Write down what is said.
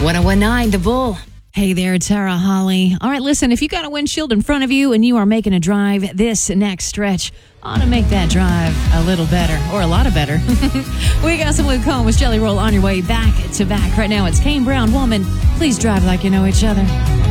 1019 The Bull. Hey there, Tara Holly. All right, listen, if you got a windshield in front of you and you are making a drive, this next stretch ought to make that drive a little better, or a lot of better. We got some Luke Combs Jelly Roll on your way back to back. Right now, it's Kane Brown, Woman. Please drive like you know each other.